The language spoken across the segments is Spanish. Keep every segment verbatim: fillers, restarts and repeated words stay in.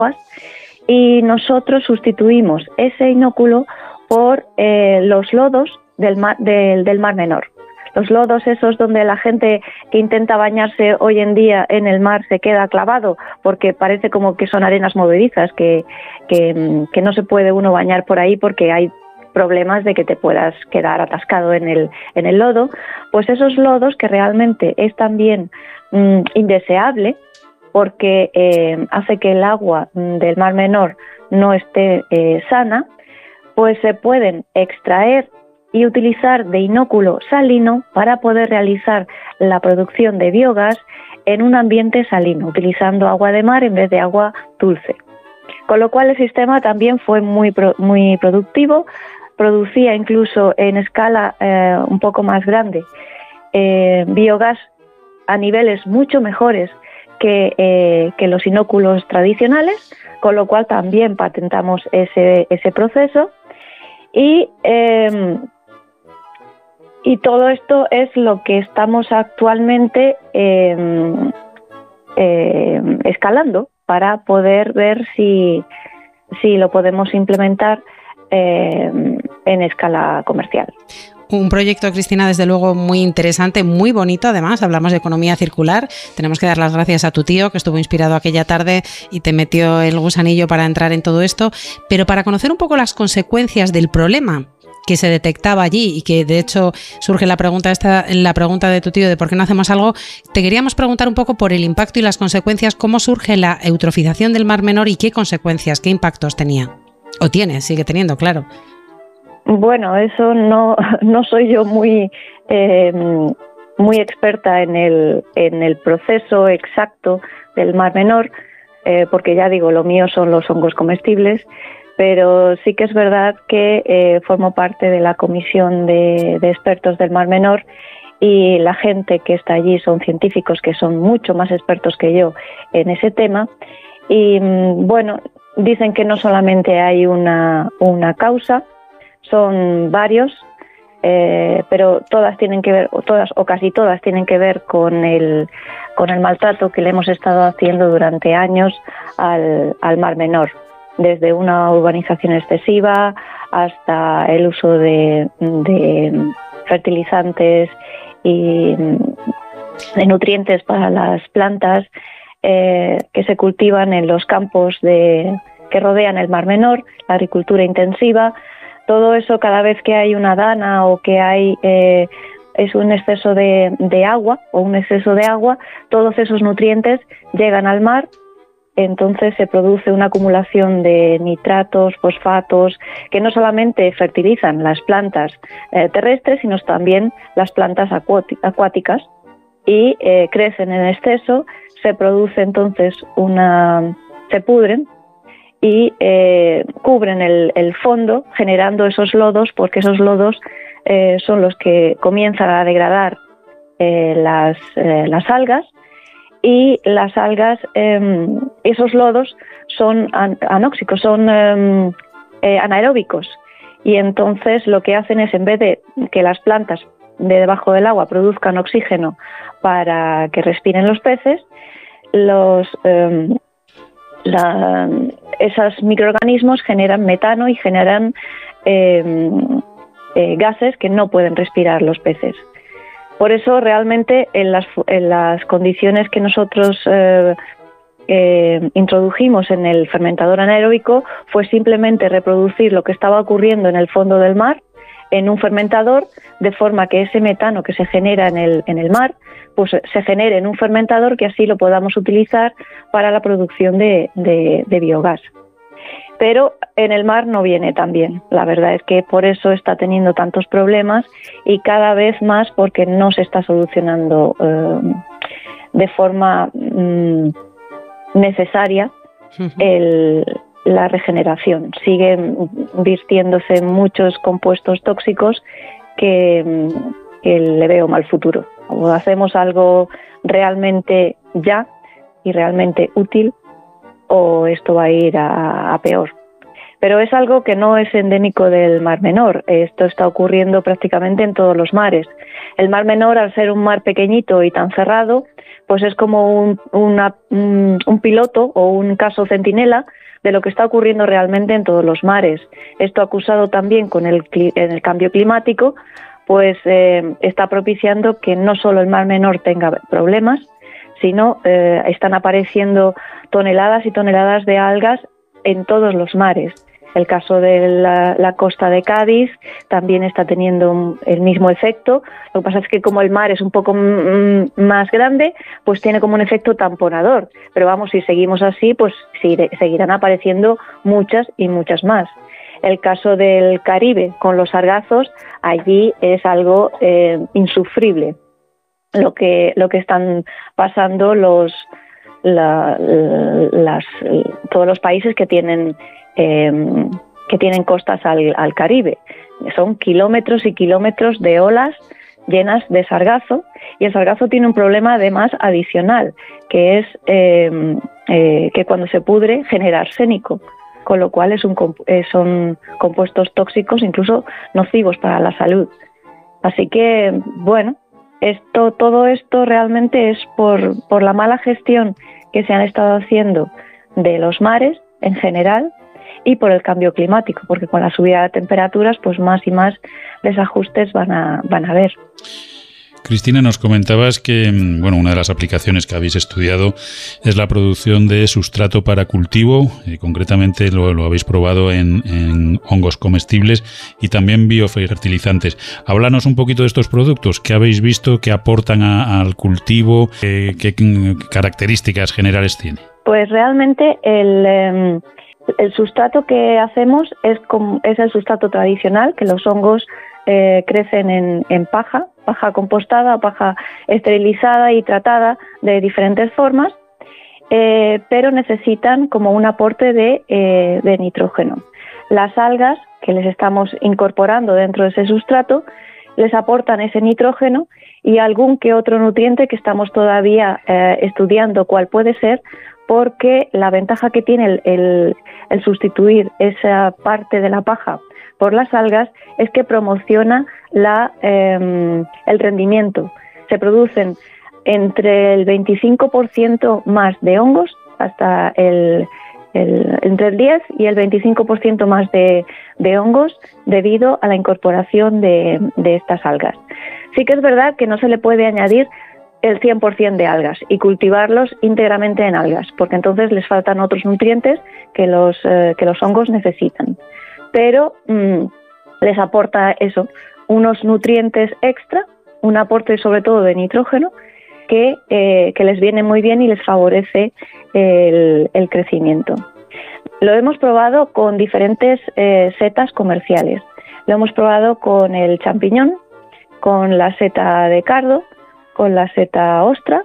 y nosotros sustituimos ese inóculo por eh, los lodos del mar, del, del Mar Menor. Los lodos esos donde la gente que intenta bañarse hoy en día en el mar se queda clavado porque parece como que son arenas movedizas, que, que, que no se puede uno bañar por ahí porque hay problemas de que te puedas quedar atascado en el, en el lodo. Pues esos lodos, que realmente es también mmm, indeseable porque eh, hace que el agua del Mar Menor no esté eh, sana, pues se pueden extraer y utilizar de inóculo salino para poder realizar la producción de biogás en un ambiente salino, utilizando agua de mar en vez de agua dulce. Con lo cual el sistema también fue muy, muy productivo, producía incluso en escala eh, un poco más grande eh, biogás a niveles mucho mejores que, eh, que los inóculos tradicionales, con lo cual también patentamos ese, ese proceso. Y eh, Y todo esto es lo que estamos actualmente eh, eh, escalando para poder ver si, si lo podemos implementar eh, en escala comercial. Un proyecto, Cristina, desde luego muy interesante, muy bonito además. Hablamos de economía circular. Tenemos que dar las gracias a tu tío, que estuvo inspirado aquella tarde y te metió el gusanillo para entrar en todo esto. Pero para conocer un poco las consecuencias del problema que se detectaba allí y que de hecho surge la pregunta esta, la pregunta de tu tío de por qué no hacemos algo, te queríamos preguntar un poco por el impacto y las consecuencias, cómo surge la eutrofización del Mar Menor y qué consecuencias, qué impactos tenía. O tiene, sigue teniendo, claro. Bueno, eso no, no soy yo muy, eh, muy experta en el, en el proceso exacto del Mar Menor, eh, porque ya digo, lo mío son los hongos comestibles, pero sí que es verdad que eh, formo parte de la comisión de, de expertos del Mar Menor y la gente que está allí son científicos que son mucho más expertos que yo en ese tema. Y bueno, dicen que no solamente hay una, una causa, son varios, eh, pero todas tienen que ver, o todas o casi todas tienen que ver con el, con el maltrato que le hemos estado haciendo durante años al, al Mar Menor. Desde una urbanización excesiva hasta el uso de, de fertilizantes y de nutrientes para las plantas eh, que se cultivan en los campos de, que rodean el Mar Menor, la agricultura intensiva. Todo eso, cada vez que hay una dana o que hay eh, es un exceso de, de agua o un exceso de agua, todos esos nutrientes llegan al mar. Entonces se produce una acumulación de nitratos, fosfatos, que no solamente fertilizan las plantas eh, terrestres, sino también las plantas acuáticas y eh, crecen en exceso, se produce entonces una, se pudren y eh, cubren el, el fondo generando esos lodos, porque esos lodos eh, son los que comienzan a degradar eh, las, eh, las algas. Y las algas, eh, esos lodos son an- anóxicos, son eh, eh, anaeróbicos. Y entonces lo que hacen es, en vez de que las plantas de debajo del agua produzcan oxígeno para que respiren los peces, los, eh, la, esos microorganismos generan metano y generan eh, eh, gases que no pueden respirar los peces. Por eso realmente en las, en las condiciones que nosotros eh, eh, introdujimos en el fermentador anaeróbico fue simplemente reproducir lo que estaba ocurriendo en el fondo del mar en un fermentador, de forma que ese metano que se genera en el, en el mar pues se genere en un fermentador que así lo podamos utilizar para la producción de, de, de biogás. Pero en el mar no viene tan bien. La verdad es que por eso está teniendo tantos problemas y cada vez más porque no se está solucionando eh, de forma mm, necesaria el, la regeneración. Siguen virtiéndose muchos compuestos tóxicos que, que le veo mal futuro. O hacemos algo realmente ya y realmente útil, o esto va a ir a, a peor. Pero es algo que no es endémico del Mar Menor. Esto está ocurriendo prácticamente en todos los mares. El Mar Menor, al ser un mar pequeñito y tan cerrado, pues es como un, una, un, un piloto o un caso centinela de lo que está ocurriendo realmente en todos los mares. Esto acusado también con el, en el cambio climático, pues eh, está propiciando que no solo el Mar Menor tenga problemas, sino eh, están apareciendo toneladas y toneladas de algas en todos los mares. El caso de la, la costa de Cádiz también está teniendo el mismo efecto. Lo que pasa es que como el mar es un poco m- más grande, pues tiene como un efecto tamponador. Pero vamos, si seguimos así, pues seguirán apareciendo muchas y muchas más. El caso del Caribe con los sargazos, allí es algo eh, insufrible lo que lo que están pasando los la, las todos los países que tienen eh, que tienen costas al, al Caribe. Son kilómetros y kilómetros de olas llenas de sargazo, y el sargazo tiene un problema además adicional, que es eh, eh, que cuando se pudre genera arsénico, con lo cual es un, eh, son compuestos tóxicos, incluso nocivos para la salud. Así que, bueno, esto, todo esto realmente es por, por la mala gestión que se han estado haciendo de los mares en general y por el cambio climático, porque con la subida de temperaturas, pues más y más desajustes van a, van a haber. Cristina, nos comentabas que, bueno, una de las aplicaciones que habéis estudiado es la producción de sustrato para cultivo, eh, concretamente lo, lo habéis probado en, en hongos comestibles y también biofertilizantes. Háblanos un poquito de estos productos, ¿qué habéis visto, qué aportan a, al cultivo, qué, qué características generales tiene? Pues realmente el... Eh, El sustrato que hacemos es, como, es el sustrato tradicional, que los hongos eh, crecen en, en paja, paja compostada, paja esterilizada y tratada de diferentes formas, eh, pero necesitan como un aporte de, eh, de nitrógeno. Las algas que les estamos incorporando dentro de ese sustrato les aportan ese nitrógeno y algún que otro nutriente que estamos todavía eh, estudiando cuál puede ser, porque la ventaja que tiene el, el, el sustituir esa parte de la paja por las algas es que promociona la, eh, el rendimiento. Se producen entre el veinticinco por ciento más de hongos, hasta el, el, entre el diez y el veinticinco por ciento más de, de hongos debido a la incorporación de, de estas algas. Sí que es verdad que no se le puede añadir el cien por ciento de algas y cultivarlos íntegramente en algas, porque entonces les faltan otros nutrientes que los, eh, que los hongos necesitan. Pero mmm, les aporta eso, unos nutrientes extra, un aporte sobre todo de nitrógeno, que, eh, que les viene muy bien y les favorece el, el crecimiento. Lo hemos probado con diferentes eh, setas comerciales. Lo hemos probado con el champiñón, con la seta de cardo, con la seta ostra,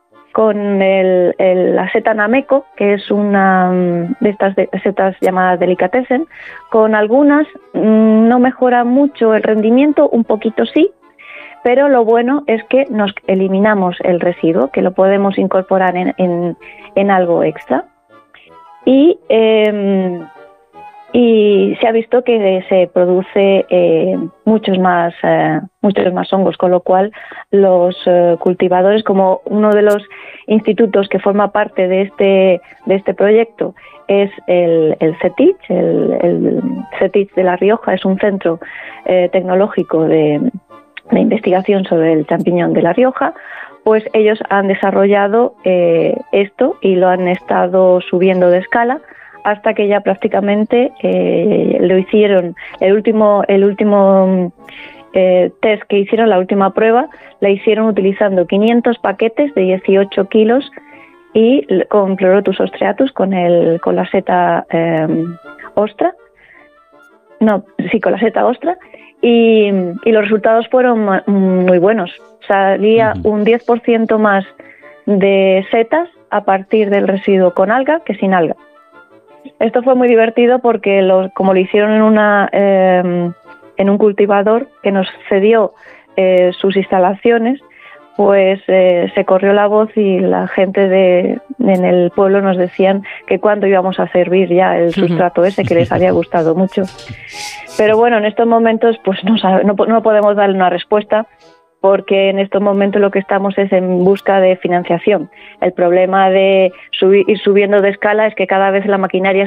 con el, el, la seta nameco, que es una de estas de, setas llamadas delicatessen. Con algunas mmm, no mejora mucho el rendimiento, un poquito sí, pero lo bueno es que nos eliminamos el residuo, que lo podemos incorporar en, en, en algo extra. Y, eh, y se ha visto que se produce eh, muchos más eh, muchos más hongos, con lo cual los eh, cultivadores, como uno de los institutos que forma parte de este de este proyecto es el, el CETICH, el, el CETICH de La Rioja, es un centro eh, tecnológico de, de investigación sobre el champiñón de La Rioja, pues ellos han desarrollado eh, esto y lo han estado subiendo de escala hasta que ya prácticamente eh, lo hicieron. El último, el último eh, test que hicieron, la última prueba, la hicieron utilizando quinientos paquetes de dieciocho kilos y con Pleurotus ostreatus, con el con la seta eh, ostra, no, sí, con la seta ostra, y, y los resultados fueron muy buenos. Salía uh-huh. un diez por ciento más de setas a partir del residuo con alga que sin alga. Esto fue muy divertido porque los, como lo hicieron en una eh, en un cultivador que nos cedió eh, sus instalaciones, pues eh, se corrió la voz y la gente de en el pueblo nos decían que cuándo íbamos a servir ya el sustrato ese, que les había gustado mucho. Pero bueno, en estos momentos pues no, no, no podemos darle una respuesta porque en estos momentos lo que estamos es en busca de financiación. El problema de subir, ir subiendo de escala es que cada vez la maquinaria